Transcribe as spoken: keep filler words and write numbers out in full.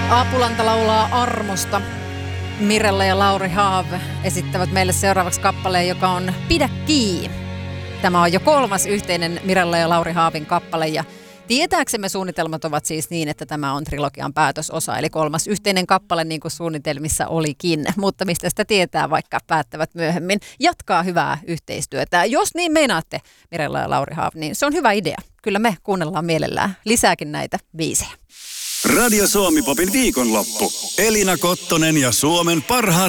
Apulanta laulaa armosta. Mirella ja Lauri Haav esittävät meille seuraavaksi kappaleen, joka on Pidä kiinni. Tämä on jo kolmas yhteinen Mirella ja Lauri Haavin kappale ja tietääksemme suunnitelmat ovat siis niin, että tämä on trilogian päätösosa, eli kolmas yhteinen kappale niin kuin suunnitelmissa olikin, mutta mistä sitä tietää, vaikka päättävät myöhemmin. Jatkaa hyvää yhteistyötä. Jos niin meinaatte, Mirella ja Lauri Haav, niin se on hyvä idea. Kyllä me kuunnellaan mielellään lisääkin näitä biisejä. Radio Suomi Popin viikonloppu. Elina Kottonen ja Suomen parhaat